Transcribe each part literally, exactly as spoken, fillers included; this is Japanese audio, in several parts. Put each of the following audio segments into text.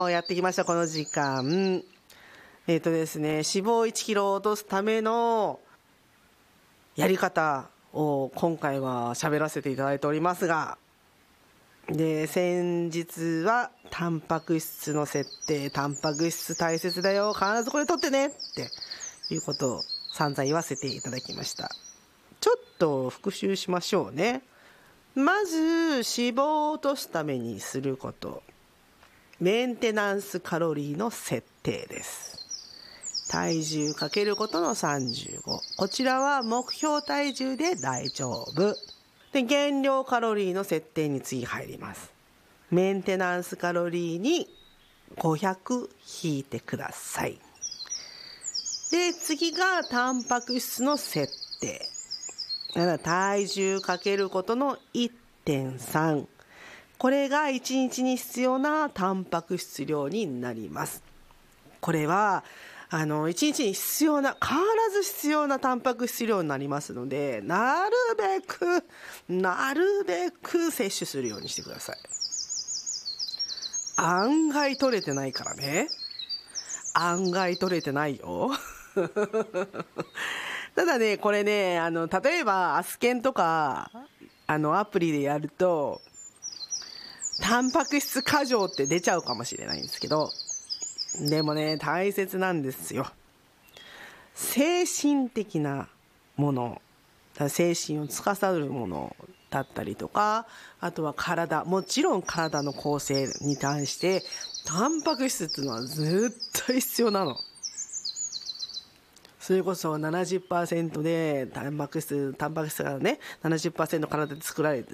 やってきましたこの時間。えっとですね脂肪いちキロ落とすためのやり方を今回は喋らせていただいておりますが、で先日はタンパク質の設定、タンパク質大切だよ、必ずこれ取ってねっていうことを散々言わせていただきました。ちょっと復習しましょうね。まず脂肪を落とすためにすること、メンテナンスカロリーの設定です。体重かけることのさんじゅうご、こちらは目標体重で大丈夫で、減量カロリーの設定に次入ります。メンテナンスカロリーにごひゃく引いてください。で次がタンパク質の設定、体重かけることの いってんさん、これがいちにちに必要なタンパク質量になります。これはあのいちにちに必要な、変わらず必要なタンパク質量になりますので、なるべくなるべく摂取するようにしてください。案外取れてないからね。案外取れてないよただねこれね、あの例えばアスケンとかあのアプリでやるとタンパク質過剰って出ちゃうかもしれないんですけど、でもね大切なんですよ。精神的なもの、精神を司るものだったりとか、あとは体、もちろん体の構成に対してタンパク質っていうのは絶対必要なの。それこそ ななじゅっパーセント でタンパク質タンパク質がね ななじゅっパーセント 体で作られてる。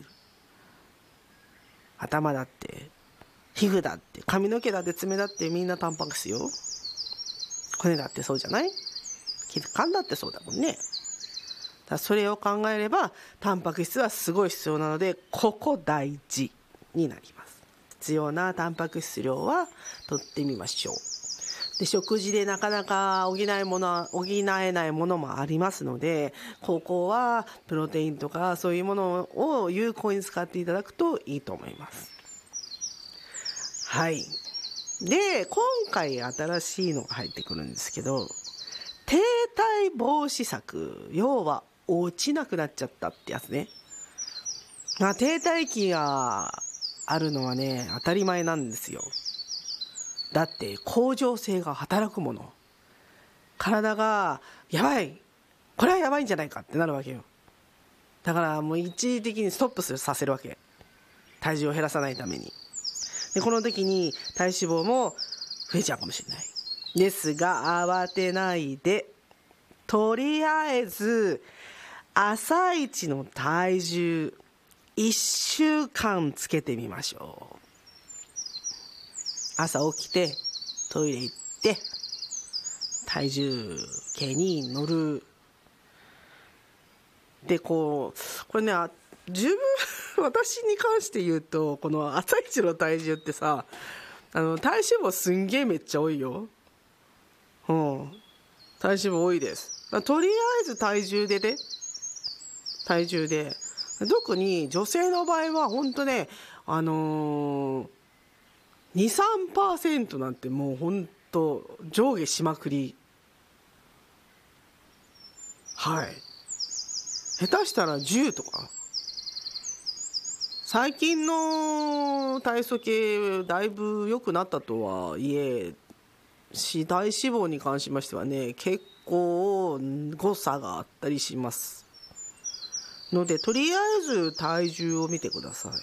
頭だって皮膚だって髪の毛だって爪だってみんなタンパク質よ。骨だってそうじゃない？肝だってそうだもんね。だそれを考えればタンパク質はすごい必要なので、ここ大事になります。必要なタンパク質量は取ってみましょう。で食事でなかなか補えもの補えないものもありますので、ここはプロテインとかそういうものを有効に使っていただくといいと思います。はい。で今回新しいのが入ってくるんですけど、停滞防止策、要は落ちなくなっちゃったってやつね。まあ、停滞期があるのはね当たり前なんですよ。だって恒常性が働くもの。体がやばい、これはやばいんじゃないかってなるわけよ。だからもう一時的にストップさせるわけ、体重を減らさないために。でこの時に体脂肪も増えちゃうかもしれないですが、慌てないで、とりあえず朝一の体重いっしゅうかんつけてみましょう。朝起きてトイレ行って体重計に乗る。でこうこれね、自分私に関して言うと、この朝一の体重ってさ、あの体脂肪すんげえめっちゃ多いよ。うん、体脂肪多いです。とりあえず体重でね、体重で特に女性の場合は本当ね、あのー、に、さんパーセント なんてもう本当上下しまくり。はい。下手したらじゅうとか。最近の体組計だいぶ良くなったとはいえ、体脂肪に関しましてはね結構誤差があったりしますので、とりあえず体重を見てくださ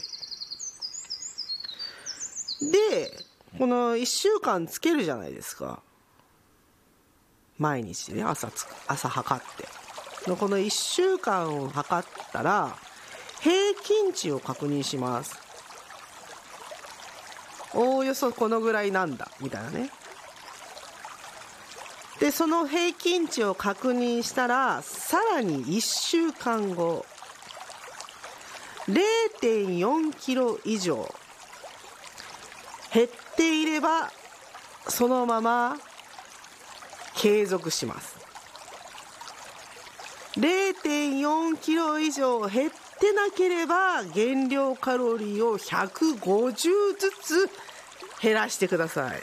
い。でこのいっしゅうかんつけるじゃないですか、毎日ね、朝つ朝測ってのこのいっしゅうかんを測ったら平均値を確認します。おおよそこのぐらいなんだみたいなね。でその平均値を確認したら、さらにいっしゅうかんご れいてんよんキロ以上減っていればそのまま継続します。 れいてんよんキロ以上減ってなければ減量カロリーをひゃくごじゅうずつ減らしてください。